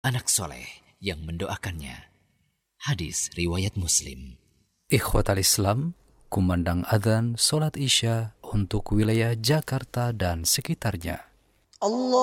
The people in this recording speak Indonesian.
anak soleh yang mendoakannya. Hadis riwayat Muslim. Ikhwatal Islam, kumandang adzan solat Isya untuk wilayah Jakarta dan sekitarnya.